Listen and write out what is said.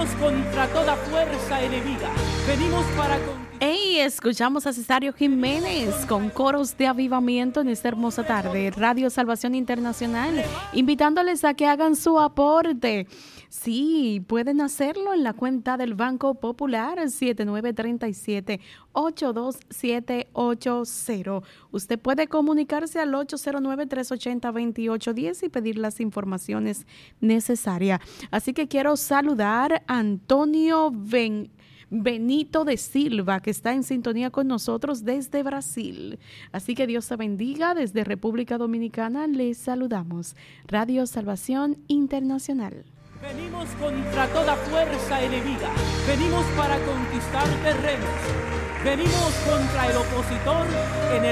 Venimos contra toda fuerza enemiga. Venimos para conquistar. Hey, escuchamos a Cesario Jiménez con coros de avivamiento en esta hermosa tarde. Radio Salvación Internacional, invitándoles a que hagan su aporte. Sí, pueden hacerlo en la cuenta del Banco Popular 7937-82780. Usted puede comunicarse al 809-380-2810 y pedir las informaciones necesarias. Así que quiero saludar a Antonio Benito de Silva, que está en sintonía con nosotros desde Brasil. Así que Dios te bendiga. Desde República Dominicana les saludamos. Radio Salvación Internacional. Venimos contra toda fuerza enemiga. Venimos para conquistar terrenos. Venimos contra el opositor en el